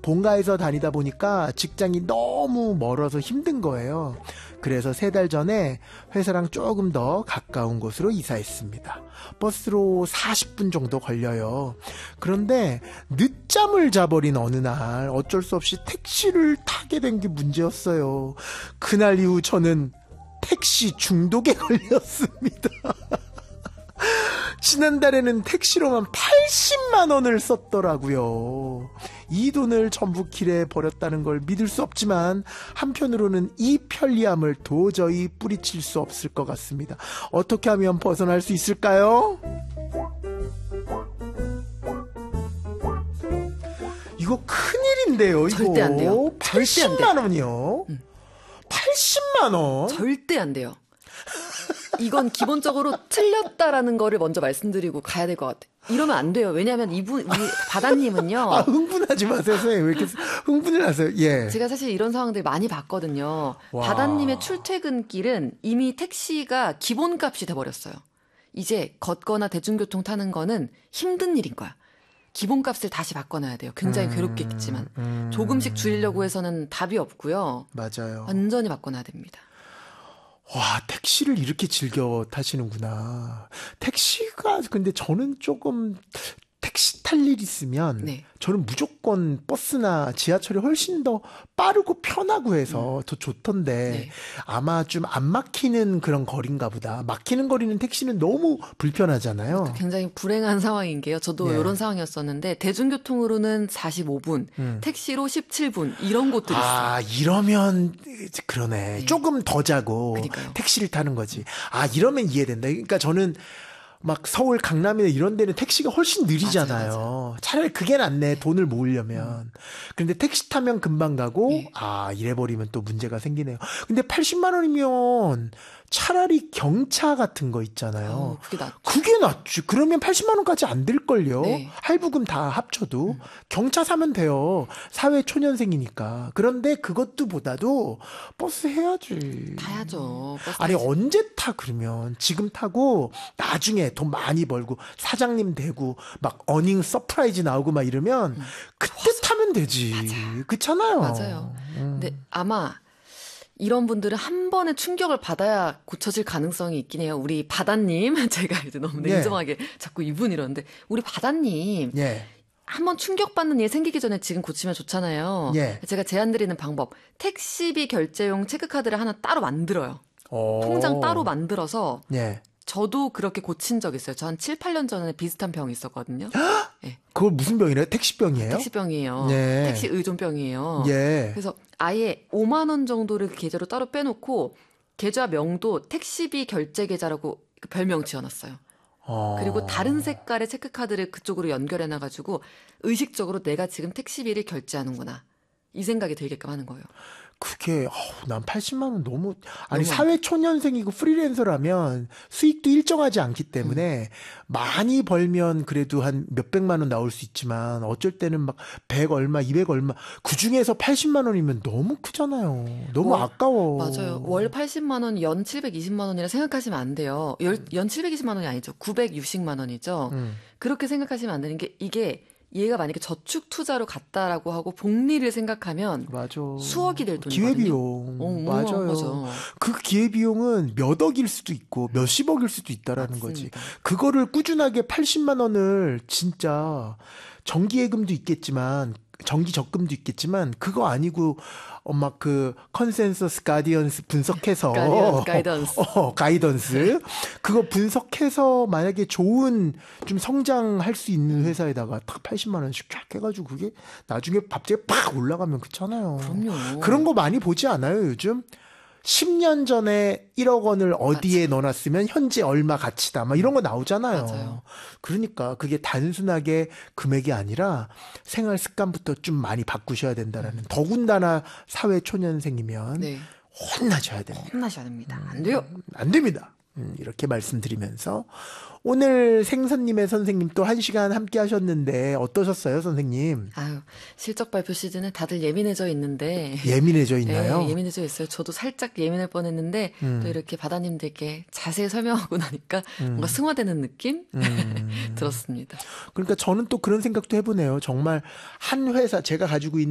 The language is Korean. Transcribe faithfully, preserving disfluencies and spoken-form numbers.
본가에서 다니다 보니까 직장이 너무 멀어서 힘든 거예요. 그래서 세 달 전에 회사랑 조금 더 가까운 곳으로 이사했습니다. 버스로 사십 분 정도 걸려요. 그런데 늦잠을 자버린 어느 날 어쩔 수 없이 택시를 타게 된 게 문제였어요. 그날 이후 저는 택시 중독에 걸렸습니다. 지난달에는 택시로만 팔십만 원을 썼더라고요. 이 돈을 전부 길에 버렸다는 걸 믿을 수 없지만 한편으로는 이 편리함을 도저히 뿌리칠 수 없을 것 같습니다. 어떻게 하면 벗어날 수 있을까요? 이거 큰일인데요. 이거 절대 안 돼요. 팔십만 원이요? 응. 팔십만 원? 절대 안 돼요. 이건 기본적으로 틀렸다라는 거를 먼저 말씀드리고 가야 될 것 같아요. 이러면 안 돼요. 왜냐하면 이분, 우리 바다님은요. 아, 흥분하지 마세요, 선생님. 왜 이렇게 흥분을 하세요? 예. 제가 사실 이런 상황들 많이 봤거든요. 와. 바다님의 출퇴근길은 이미 택시가 기본값이 돼버렸어요. 이제 걷거나 대중교통 타는 거는 힘든 일인 거야. 기본값을 다시 바꿔놔야 돼요. 굉장히 음, 괴롭겠지만. 음. 조금씩 줄이려고 해서는 답이 없고요. 맞아요. 완전히 바꿔놔야 됩니다. 와, 택시를 이렇게 즐겨 타시는구나. 택시가, 근데 저는 조금, 택시 탈 일 있으면, 네. 저는 무조건 버스나 지하철이 훨씬 더 빠르고 편하고 해서 음. 더 좋던데, 네. 아마 좀 안 막히는 그런 거리인가 보다. 막히는 거리는 택시는 너무 불편하잖아요. 굉장히 불행한 상황인 게요. 저도 예. 이런 상황이었었는데, 대중교통으로는 사십오 분, 음. 택시로 십칠 분, 이런 곳들이 있어요. 아, 이러면, 그러네. 네. 조금 더 자고, 그러니까요. 택시를 타는 거지. 아, 이러면 이해된다. 그러니까 저는, 막 서울 강남이나 이런 데는 택시가 훨씬 느리잖아요. 맞아요, 맞아요. 차라리 그게 낫네. 돈을 모으려면. 음. 그런데 택시 타면 금방 가고 네. 아 이래버리면 또 문제가 생기네요. 근데 팔십만 원이면 차라리 경차 같은 거 있잖아요. 어, 그게 낫죠. 그게 낫지. 그러면 팔십만 원까지 안 들걸요. 네. 할부금 다 합쳐도. 음. 경차 사면 돼요. 사회 초년생이니까. 그런데 그것도 보다도 버스 해야지. 타야죠. 버스 아니 타야지. 언제 타 그러면. 지금 타고 나중에 돈 많이 벌고 사장님 되고 막 어닝 서프라이즈 나오고 막 이러면 음. 그때 타면 되지. 그렇잖아요. 맞아요. 음. 근데 아마 이런 분들은 한 번의 충격을 받아야 고쳐질 가능성이 있긴 해요. 우리 바다님, 제가 이제 너무 예. 냉정하게 자꾸 이분 이러는데, 우리 바다님, 예. 한번 충격받는 일 생기기 전에 지금 고치면 좋잖아요. 예. 제가 제안드리는 방법, 택시비 결제용 체크카드를 하나 따로 만들어요. 오. 통장 따로 만들어서, 예. 저도 그렇게 고친 적 있어요. 저 한 칠, 팔 년 전에 비슷한 병이 있었거든요. 네. 그걸 무슨 병이래요? 택시병이에요? 택시병이에요. 네. 택시 의존병이에요. 예. 그래서 아예 오만 원 정도를 계좌로 따로 빼놓고 계좌 명도 택시비 결제 계좌라고 별명 지어놨어요. 어. 그리고 다른 색깔의 체크카드를 그쪽으로 연결해놔가지고 의식적으로 내가 지금 택시비를 결제하는구나. 이 생각이 들게끔 하는 거예요. 그게 어우, 난 팔십만 원 너무 아니 너무 사회 초년생이고 프리랜서라면 수익도 일정하지 않기 때문에 음. 많이 벌면 그래도 한 몇백만 원 나올 수 있지만 어쩔 때는 막 백 얼마, 이백 얼마 그 중에서 팔십만 원이면 너무 크잖아요. 너무 월, 아까워. 맞아요. 월 팔십만 원, 연 칠백이십만 원이라 생각하시면 안 돼요. 연, 연 칠백이십만 원이 아니죠. 구백육십만 원이죠. 음. 그렇게 생각하시면 안 되는 게 이게 얘가 만약에 저축 투자로 갔다라고 하고 복리를 생각하면 맞아. 수억이 될 돈이거든요. 기회비용. 어, 맞아요. 거죠. 그 기회비용은 몇 억일 수도 있고 몇십억일 수도 있다라는 맞습니다. 거지. 그거를 꾸준하게 팔십만 원을 진짜 정기예금도 있겠지만 정기 적금도 있겠지만 그거 아니고 어, 막 그 컨센서스 가디언스 분석해서 가디언스, 가이던스. 어, 가이던스 그거 분석해서 만약에 좋은 좀 성장할 수 있는 회사에다가 딱 팔십만 원씩 쫙 해가지고 그게 나중에 갑자기 팍 올라가면 그렇잖아요. 그럼요. 그런 거 많이 보지 않아요 요즘? 십 년 전에 일억 원을 어디에 맞아. 넣어놨으면 현재 얼마 가치다. 막 이런 거 나오잖아요. 맞아요. 그러니까 그게 단순하게 금액이 아니라 생활 습관부터 좀 많이 바꾸셔야 된다라는. 음. 더군다나 사회 초년생이면 네. 혼나셔야 됩니다. 혼나셔야 됩니다. 안 돼요. 음, 안 됩니다. 음, 이렇게 말씀드리면서 오늘 생선님의 선생님 또 한 시간 함께 하셨는데 어떠셨어요, 선생님? 아유, 실적 발표 시즌에 다들 예민해져 있는데. 예민해져 있나요? 네, 예민해져 있어요. 저도 살짝 예민할 뻔했는데 음. 또 이렇게 바다님들께 자세히 설명하고 나니까 음. 뭔가 승화되는 느낌 음. 들었습니다. 그러니까 저는 또 그런 생각도 해보네요. 정말 한 회사 제가 가지고 있는